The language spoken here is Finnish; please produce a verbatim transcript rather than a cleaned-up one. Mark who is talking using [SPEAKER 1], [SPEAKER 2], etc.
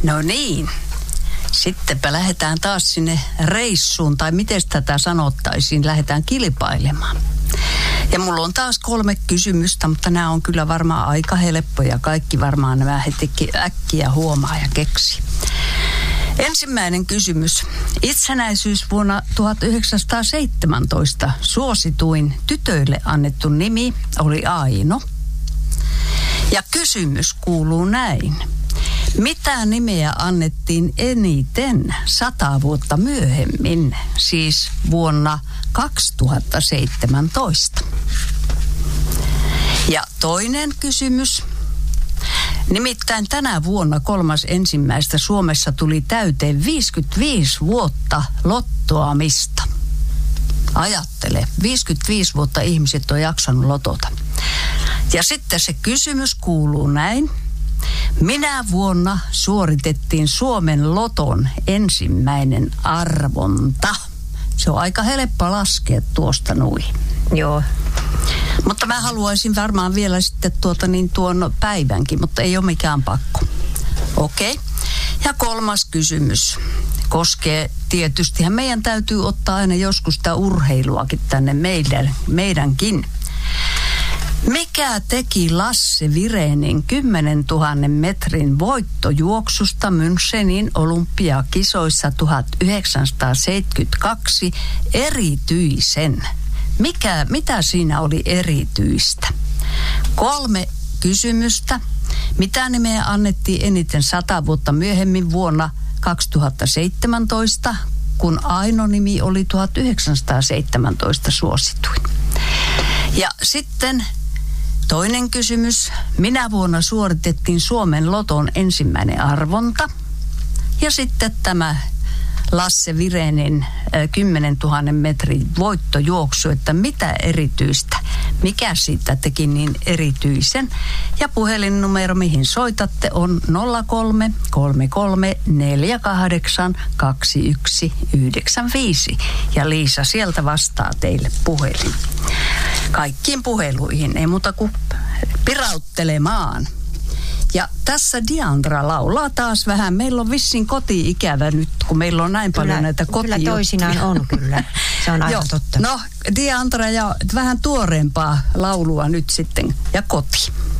[SPEAKER 1] No niin. Sittenpä lähdetään taas sinne reissuun, tai miten tätä sanottaisiin, lähdetään kilpailemaan. Ja mulla on taas kolme kysymystä, mutta nämä on kyllä varmaan aika helppoja. Kaikki varmaan nämä heti äkkiä huomaa ja keksi. Ensimmäinen kysymys. Itsenäisyys vuonna tuhatyhdeksänsataaseitsemäntoista suosituin tytöille annettu nimi oli Aino. Ja kysymys kuuluu näin. Mitä nimeä annettiin eniten sata vuotta myöhemmin, siis vuonna kaksituhattaseitsemäntoista? Ja toinen kysymys. Nimittäin tänä vuonna kolmas ensimmäistä Suomessa tuli täyteen viisikymmentäviisi vuotta lottoamista. Ajattele, viisikymmentäviisi vuotta ihmiset on jaksanut lotota. Ja sitten se kysymys kuuluu näin. Minä vuonna suoritettiin Suomen loton ensimmäinen arvonta? Se on aika helppo laskea tuosta noin.
[SPEAKER 2] Joo.
[SPEAKER 1] Mutta mä haluaisin varmaan vielä sitten tuota niin tuon päivänkin, mutta ei ole mikään pakko. Okei. Okay. Ja kolmas kysymys koskee tietystihän meidän täytyy ottaa aina joskus sitä urheiluakin tänne meidän, meidänkin. Mikä teki Lasse Virenin kymmenentuhannen metrin voittojuoksusta Münchenin olympiakisoissa tuhatyhdeksänsataaseitsemänkymmentäkaksi erityisen? Mikä, mitä siinä oli erityistä? Kolme kysymystä. Mitä nimeä annettiin eniten sata vuotta myöhemmin vuonna kaksituhattaseitsemäntoista, kun Aino-nimi oli tuhatyhdeksänsataaseitsemäntoista suosituin? Ja sitten toinen kysymys. Minä vuonna suoritettiin Suomen loton ensimmäinen arvonta? Ja sitten tämä Lasse Virenin kymmenentuhannen metrin voittojuoksu, että mitä erityistä, mikä siitä teki niin erityisen. Ja puhelinnumero, mihin soitatte, on nolla kolme kolme kolme neljä kahdeksan kaksi yksi yhdeksän viisi. Ja Liisa sieltä vastaa teille puhelin. Kaikkiin puheluihin, ei muuta kuin pirauttelemaan. Ja tässä Diandra laulaa taas vähän. Meillä on vissiin koti-ikävä nyt, kun meillä on näin
[SPEAKER 2] kyllä,
[SPEAKER 1] paljon näitä kotijuttuja.
[SPEAKER 2] Kyllä toisinaan on, kyllä. Se on aivan totta.
[SPEAKER 1] No, Diandra ja vähän tuoreempaa laulua nyt sitten ja koti.